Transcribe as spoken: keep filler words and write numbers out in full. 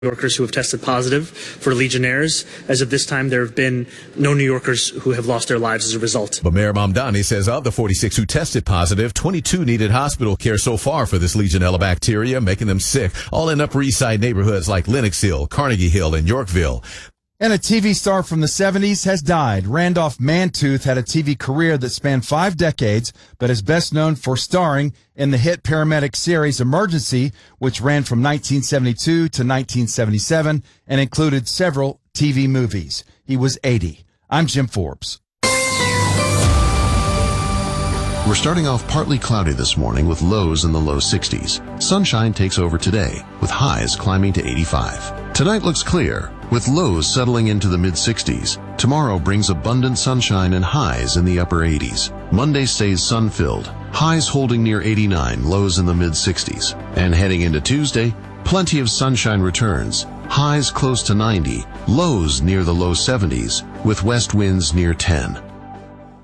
New Yorkers who have tested positive for Legionnaires. As of this time, there have been no New Yorkers who have lost their lives as a result. But Mayor Mamdani says of the forty-six who tested positive, twenty-two needed hospital care so far for this Legionella bacteria, making them sick, all in Upper East Side neighborhoods like Lenox Hill, Carnegie Hill, and Yorkville. And a T V star from the seventies has died. Randolph Mantooth had a T V career that spanned five decades, but is best known for starring in the hit paramedic series Emergency, which ran from nineteen seventy-two to nineteen seventy-seven and included several T V movies. He was eighty. I'm Jim Forbes. We're starting off partly cloudy this morning with lows in the low sixties. Sunshine takes over today, with highs climbing to eighty-five. Tonight looks clear, with lows settling into the mid-sixties. Tomorrow brings abundant sunshine and highs in the upper eighties. Monday stays sun-filled, highs holding near eighty-nine, lows in the mid-sixties. And heading into Tuesday, plenty of sunshine returns, highs close to ninety, lows near the low seventies, with west winds near ten.